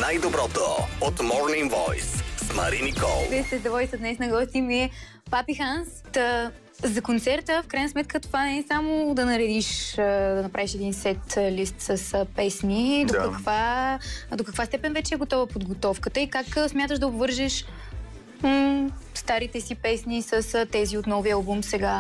Най-доброто от Morning Voice с Мари Никол. Вие сте The Voice, днес на гости ми е Папи Ханс. За концерта, в крайна сметка, това не е само да наредиш, да направиш един сет лист с песни. До каква степен вече е готова подготовката и как смяташ да обвържеш старите си песни с тези от новия албум сега?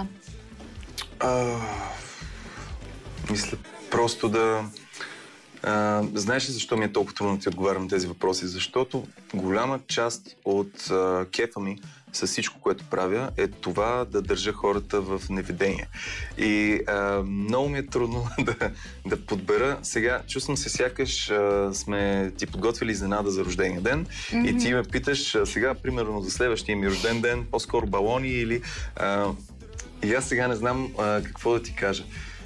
Мисля просто да... знаеш ли защо ми е толкова трудно да ти отговарям на тези въпроси? Защото голяма част от кефа ми с всичко, което правя, е това да държа хората в неведение. И много ми е трудно да подбера. Сега чувствам се сякаш сме ти подготвили изненада за рождения ден и ти ме питаш сега, примерно за следващия ми рожден ден, по-скоро балони или... и аз сега не знам какво да ти кажа.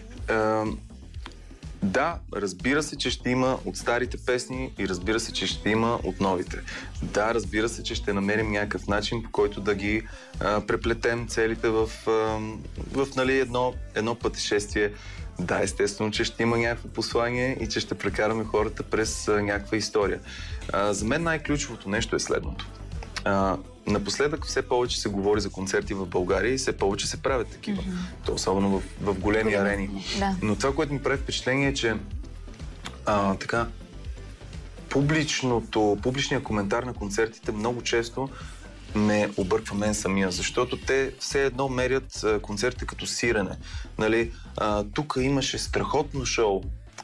Да, разбира се, че ще има от старите песни и разбира се, че ще има от новите. Да, разбира се, че ще намерим някакъв начин, по който да ги преплетем целите в нали, едно пътешествие. Да, естествено, че ще има някакво послание и че ще прекараме хората през някаква история. За мен най-ключовото нещо е следното. Напоследък все повече се говори за концерти в България и все повече се правят такива. То особено в големи арени. Да. Но това, което ми прави впечатление е, че така, публичният коментар на концертите много често ме обърква мен самия, защото те все едно мерят концертите като сирене. Нали? Тук имаше страхотно шоу,